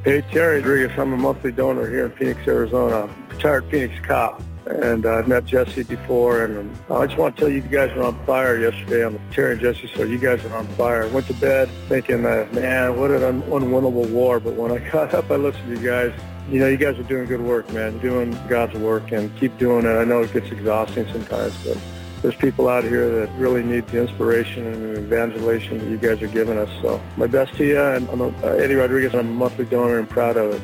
Hey, Terry Rodriguez. I'm a monthly donor here in Phoenix, Arizona. Retired Phoenix cop. And I've met Jesse before, and I just want to tell you guys were on fire yesterday on the Terry and Jesse show. You guys are on fire. I went to bed thinking, man, what an unwinnable war. But when I got up, I listened to you guys. You know, you guys are doing good work, man. You're doing God's work, and keep doing it. I know it gets exhausting sometimes, but there's people out here that really need the inspiration and evangelization that you guys are giving us. So my best to you, and I'm Eddie Rodriguez. I'm a monthly donor and proud of it.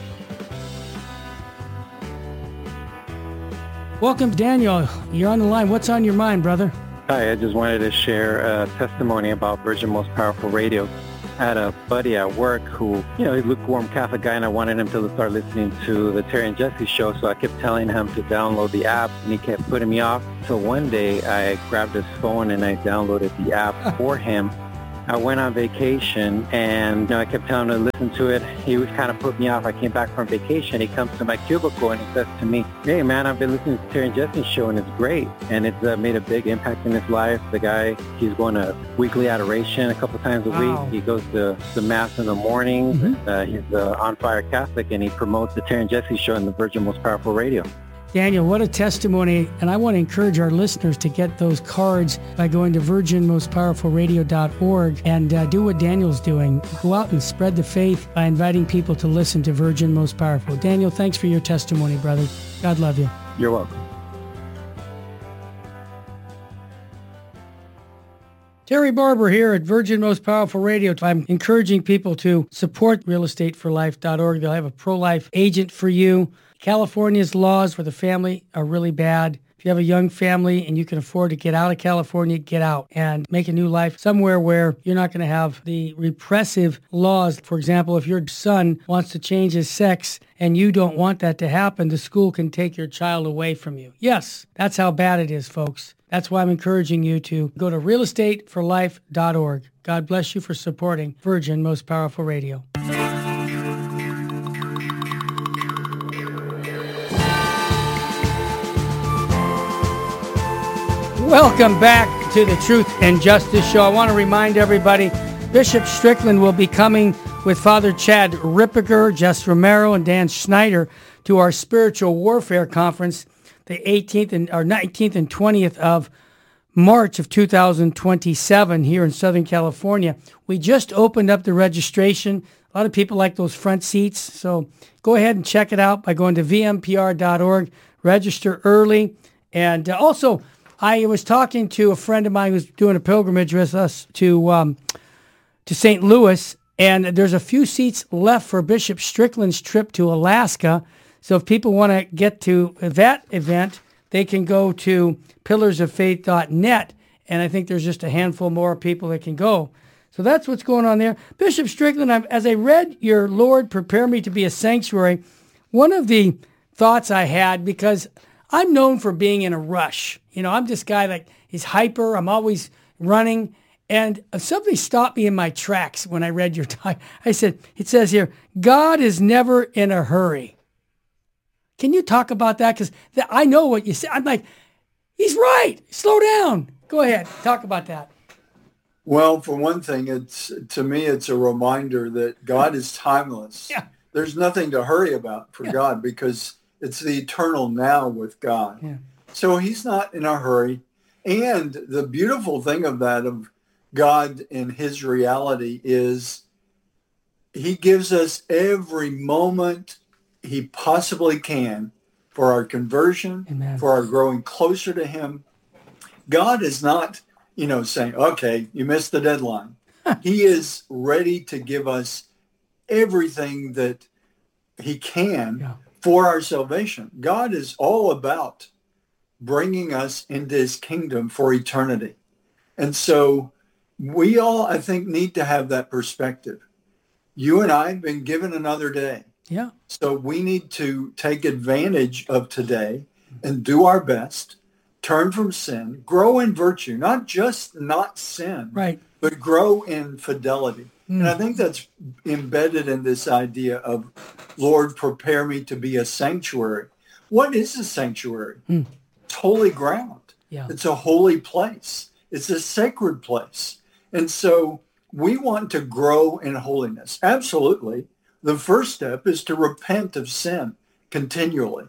Welcome, Daniel. You're on the line. What's on your mind, brother? Hi, I just wanted to share a testimony about Virgin Most Powerful Radio. I had a buddy at work who, he's a lukewarm Catholic guy, and I wanted him to start listening to the Terry and Jesse show, so I kept telling him to download the app, and he kept putting me off. So one day, I grabbed his phone and I downloaded the app for him. I went on vacation, and I kept telling him to listen to it. He was kind of put me off. I came back from vacation. He comes to my cubicle, and he says to me, "Hey, man, I've been listening to Terry and Jesse's show, and it's great." And it's made a big impact in his life. The guy, he's going to weekly adoration a couple times a week. He goes to the Mass in the morning. Mm-hmm. He's an on-fire Catholic, and he promotes the Terry and Jesse show on the Virgin Most Powerful Radio. Daniel, what a testimony. And I want to encourage our listeners to get those cards by going to virginmostpowerfulradio.org and do what Daniel's doing. Go out and spread the faith by inviting people to listen to Virgin Most Powerful. Daniel, thanks for your testimony, brother. God love you. You're welcome. Terry Barber here at Virgin Most Powerful Radio. I'm encouraging people to support realestateforlife.org. They'll have a pro-life agent for you. California's laws for the family are really bad. If you have a young family and you can afford to get out of California, get out and make a new life somewhere where you're not going to have the repressive laws. For example, if your son wants to change his sex and you don't want that to happen, the school can take your child away from you. Yes, that's how bad it is, folks. That's why I'm encouraging you to go to realestateforlife.org. God bless you for supporting Virgin Most Powerful Radio. Welcome back to the Truth and Justice Show. I want to remind everybody, Bishop Strickland will be coming with Father Chad Ripperger, Jess Romero, and Dan Schneider to our Spiritual Warfare Conference, the 19th and 20th of March of 2027 here in Southern California. We just opened up the registration. A lot of people like those front seats, so go ahead and check it out by going to vmpr.org. Register early. And also, I was talking to a friend of mine who's doing a pilgrimage with us to St. Louis, and there's a few seats left for Bishop Strickland's trip to Alaska. So if people want to get to that event, they can go to pillarsoffaith.net, and I think there's just a handful more people that can go. So that's what's going on there. Bishop Strickland, as I read your Lord, Prepare Me to be a Sanctuary, one of the thoughts I had, because I'm known for being in a rush. I'm this guy that is hyper. I'm always running. And somebody stopped me in my tracks when I read your time. I said, it says here, God is never in a hurry. Can you talk about that? Because I know what you said. I'm like, he's right. Slow down. Go ahead. Talk about that. Well, for one thing, to me, it's a reminder that God is timeless. Yeah. There's nothing to hurry about for God, because it's the eternal now with God. Yeah. So he's not in a hurry. And the beautiful thing of God in his reality is he gives us every moment he possibly can for our conversion, Amen. For our growing closer to him. God is not, saying, okay, you missed the deadline. He is ready to give us everything that he can for our salvation. God is all about bringing us into his kingdom for eternity. And so we all, I think, need to have that perspective. You and I have been given another day. Yeah. So we need to take advantage of today and do our best, turn from sin, grow in virtue, not just not sin, right, but grow in fidelity. And I think that's embedded in this idea of, Lord, prepare me to be a sanctuary. What is a sanctuary? It's holy ground. Yeah. It's a holy place. It's a sacred place. And so we want to grow in holiness. Absolutely. the first step is to repent of sin continually.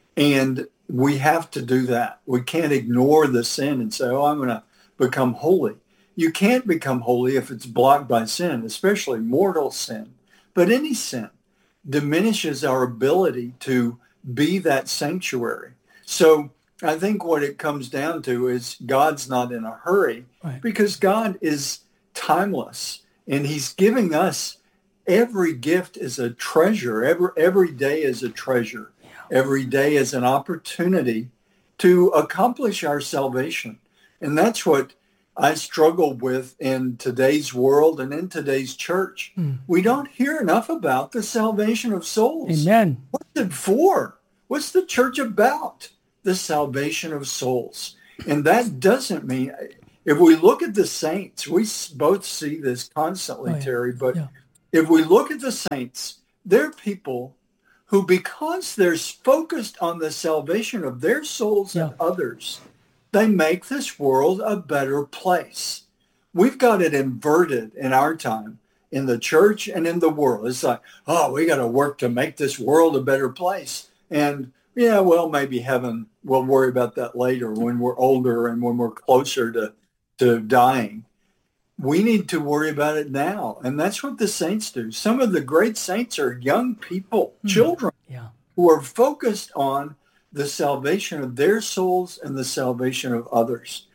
And we have to do that. We can't ignore the sin and say, oh, I'm going to become holy. You can't become holy if it's blocked by sin, especially mortal sin. But any sin diminishes our ability to be that sanctuary. So I think what it comes down to is God's not in a hurry, right, because God is timeless, and he's giving us every gift is a treasure. Every day is a treasure. Yeah. Every day is an opportunity to accomplish our salvation. And that's what I struggle with in today's world and in today's church. We don't hear enough about the salvation of souls. Amen. What's it for? What's the church about? The salvation of souls. And that doesn't mean, if we look at the saints, we both see this constantly, Terry, but if we look at the saints, they're people who, because they're focused on the salvation of their souls and others, they make this world a better place. We've got it inverted in our time, in the church and in the world. It's like, oh, we got to work to make this world a better place. And yeah, well, maybe heaven, we'll worry about that later when we're older and when we're closer to dying. We need to worry about it now. And that's what the saints do. Some of the great saints are young people, children, who are focused on the salvation of their souls and the salvation of others.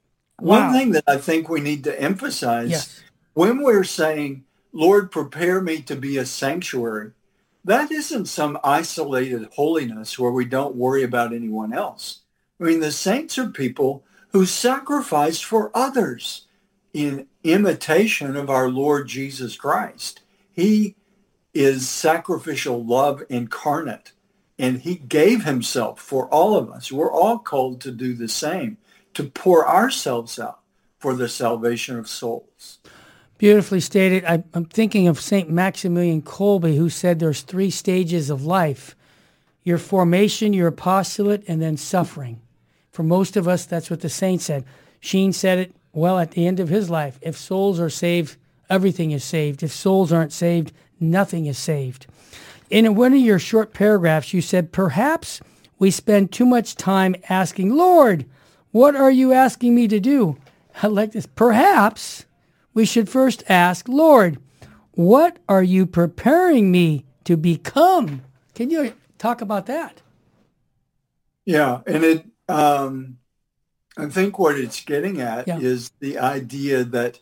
One thing that I think we need to emphasize when we're saying, Lord, prepare me to be a sanctuary, that isn't some isolated holiness where we don't worry about anyone else. I mean, the saints are people who sacrifice for others in imitation of our Lord Jesus Christ. He is sacrificial love incarnate, and he gave himself for all of us. We're all called to do the same, to pour ourselves out for the salvation of souls. Beautifully stated. I'm thinking of St. Maximilian Kolbe, who said there's 3 stages of life: your formation, your apostolate, and then suffering. For most of us, that's what the saint said. Sheen said it well at the end of his life. If souls are saved, everything is saved. If souls aren't saved, nothing is saved. In one of your short paragraphs, you said, perhaps we spend too much time asking, Lord, what are you asking me to do? I like this. Perhaps we should first ask, Lord, what are you preparing me to become? Can you talk about that? Yeah, and I think what it's getting at is the idea that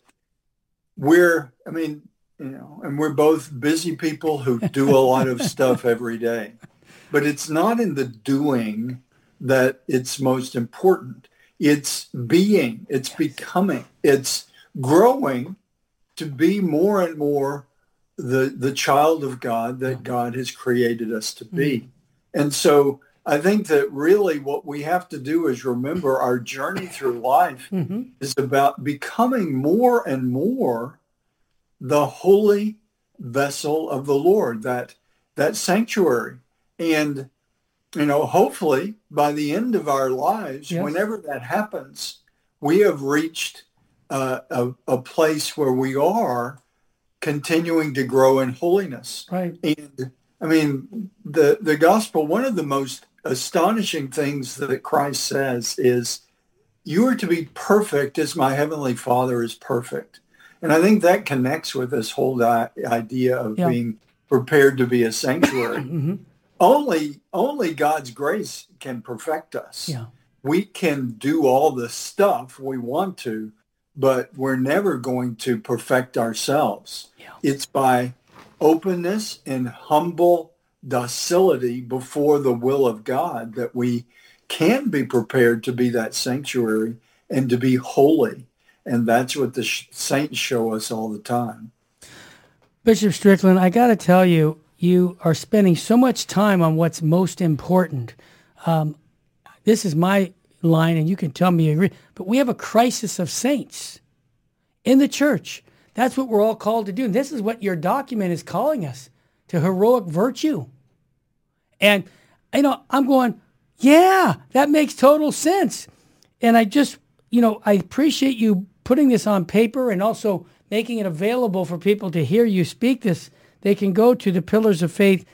and we're both busy people who do a lot of stuff every day, but it's not in the doing that it's most important. It's being, it's becoming, it's growing to be more and more the child of God that God has created us to be. And so I think that really what we have to do is remember our journey through life is about becoming more and more the holy vessel of the Lord, that sanctuary. And, hopefully by the end of our lives, whenever that happens, we have reached a place where we are continuing to grow in holiness. Right. And I mean, the gospel, one of the most astonishing things that Christ says is, you are to be perfect as my heavenly Father is perfect. And I think that connects with this whole idea of being prepared to be a sanctuary. Only God's grace can perfect us. Yeah. We can do all the stuff we want to, but we're never going to perfect ourselves. Yeah. It's by openness and humble docility before the will of God that we can be prepared to be that sanctuary and to be holy. And that's what the saints show us all the time. Bishop Strickland, I got to tell you, you are spending so much time on what's most important. This is my line, and you can tell me you agree, but we have a crisis of saints in the church. That's what we're all called to do. And this is what your document is calling us, to heroic virtue. And, I'm going, that makes total sense. And I just, I appreciate you putting this on paper and also making it available for people to hear you speak this they can go to the Pillars of Faith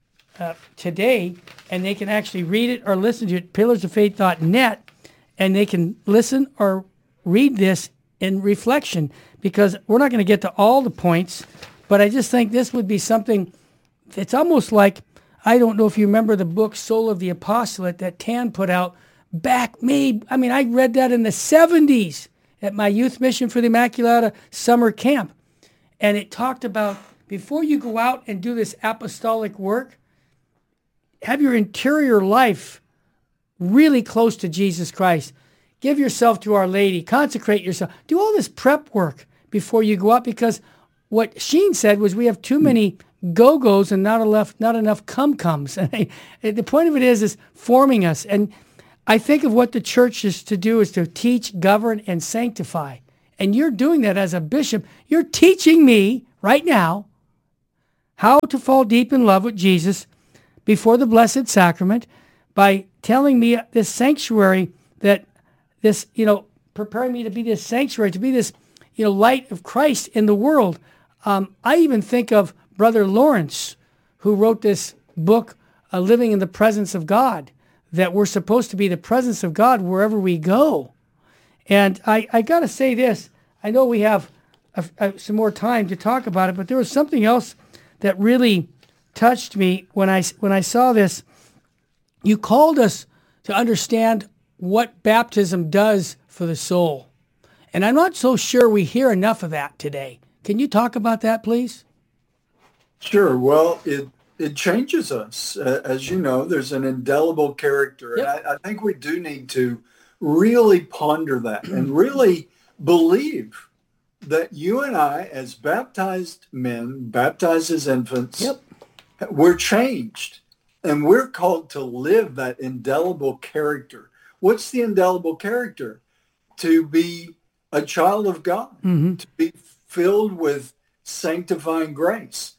today, and they can actually read it or listen to it, pillarsoffaith.net, and they can listen or read this in reflection, because we're not going to get to all the points, but I just think this would be something, it's almost like, I don't know if you remember the book Soul of the Apostolate that Tan put out back, I read that in the 70s at my Youth Mission for the Immaculata summer camp, and it talked about, before you go out and do this apostolic work, have your interior life really close to Jesus Christ. Give yourself to Our Lady. Consecrate yourself. Do all this prep work before you go out, because what Sheen said was we have too many go-go's and not enough come-comes. And the point of it is forming us. And I think of what the church is to do is to teach, govern, and sanctify. And you're doing that as a bishop. You're teaching me right now how to fall deep in love with Jesus before the Blessed Sacrament by telling me this sanctuary, that this, preparing me to be this sanctuary, to be this, light of Christ in the world. I even think of Brother Lawrence, who wrote this book, Living in the Presence of God, that we're supposed to be the presence of God wherever we go. And I got to say this. I know we have some more time to talk about it, but there was something else that really touched me when I saw this. You called us to understand what baptism does for the soul. And I'm not so sure we hear enough of that today. Can you talk about that, please? Sure. Well, it changes us. As you know, there's an indelible character. Yep. And I think we do need to really ponder that and really believe that you and I, as baptized men, baptized as infants, Yep. we're changed. And we're called to live that indelible character. What's the indelible character? To be a child of God, to be filled with sanctifying grace.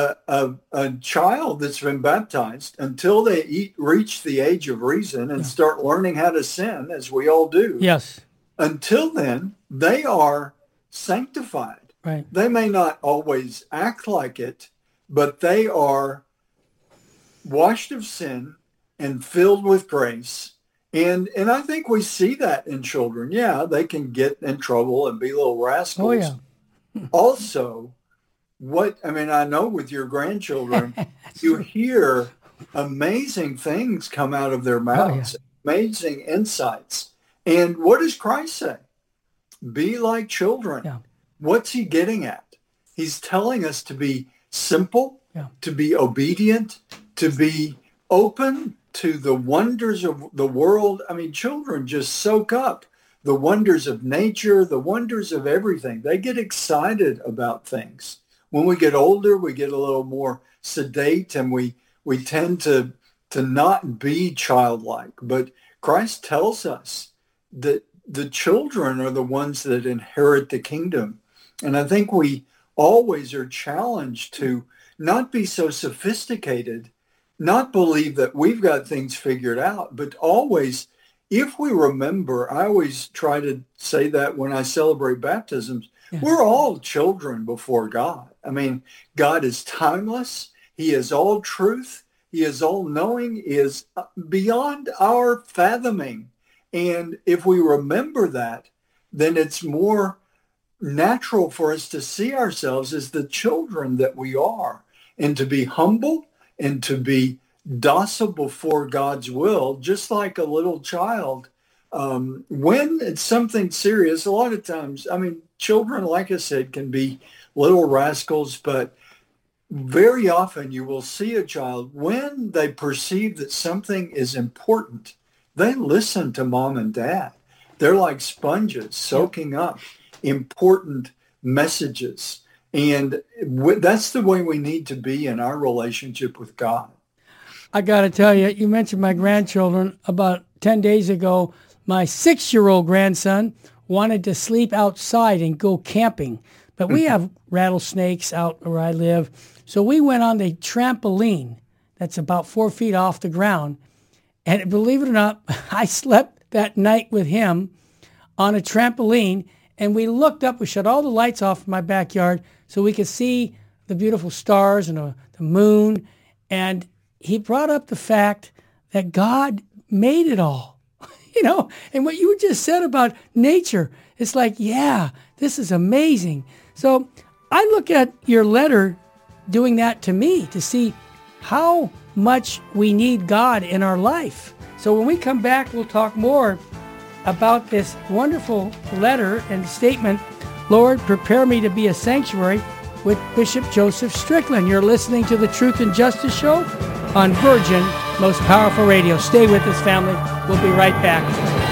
A child that's been baptized, until they reach the age of reason and start learning how to sin, as we all do. Yes. Until then, they are sanctified. Right. They may not always act like it, but they are washed of sin and filled with grace. And I think we see that in children. Yeah, they can get in trouble and be little rascals. Oh, yeah. Also, I know with your grandchildren, you hear amazing things come out of their mouths, amazing insights. And what does Christ say? Be like children. Yeah. What's he getting at? He's telling us to be simple, to be obedient, to be open to the wonders of the world. Children just soak up the wonders of nature, the wonders of everything. They get excited about things. When we get older, we get a little more sedate, and we tend to not be childlike. But Christ tells us that the children are the ones that inherit the kingdom. And I think we always are challenged to not be so sophisticated, not believe that we've got things figured out, but always, if we remember, I always try to say that when I celebrate baptisms, we're all children before God. God is timeless. He is all truth. He is all knowing. He is beyond our fathoming. And if we remember that, then it's more natural for us to see ourselves as the children that we are, and to be humble and to be docile before God's will, just like a little child. When it's something serious, a lot of times, children, like I said, can be little rascals, but very often you will see a child, when they perceive that something is important, they listen to mom and dad. They're like sponges soaking up important messages. And that's the way we need to be in our relationship with God. I got to tell you, you mentioned my grandchildren. About 10 days ago, my 6-year-old grandson wanted to sleep outside and go camping. But we have rattlesnakes out where I live. So we went on the trampoline that's about 4 feet off the ground. And believe it or not, I slept that night with him on a trampoline. And we looked up, we shut all the lights off in my backyard so we could see the beautiful stars and the moon, and he brought up the fact that God made it all. And what you just said about nature, it's like, yeah, this is amazing. So I look at your letter doing that to me to see how much we need God in our life. So when we come back, we'll talk more about this wonderful letter and statement, Lord, prepare me to be a sanctuary, with Bishop Joseph Strickland. You're listening to the Truth and Justice Show on Virgin Most Powerful Radio. Stay with us, family. We'll be right back.